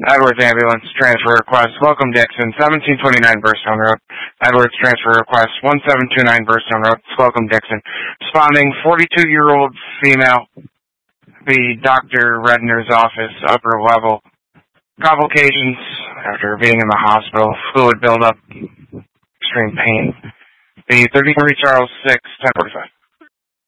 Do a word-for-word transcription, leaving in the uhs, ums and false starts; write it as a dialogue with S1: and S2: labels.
S1: Edwards Ambulance, transfer request. Welcome Dixon, seventeen twenty-nine Burstone Road. Edwards, transfer request, one seven two nine Burstone Road. Welcome Dixon. Responding, forty-two-year-old female, the Doctor Redner's office, upper level. Complications after being in the hospital, fluid buildup, extreme pain. The thirty-three Charles six, ten forty-five.